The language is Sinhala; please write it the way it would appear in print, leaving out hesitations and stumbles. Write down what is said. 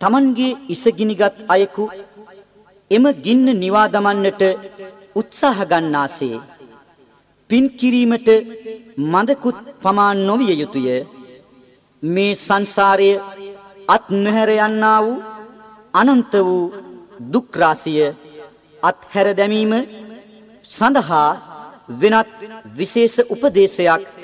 තමන්ගේ ඉසගිනිගත් අයෙකු එම ගින්න නිවා දමන්නට උත්සාහ ගන්නාසේ පින් කිරීමට මදකුත් පමා නොවිය යුතුය. මේ සංසාරයේ අත් නොහැර යන්නා වූ අනන්ත වූ දුක් රාශිය අත්හැර දැමීම සඳහා වෙනත් විශේෂ උපදේශයක්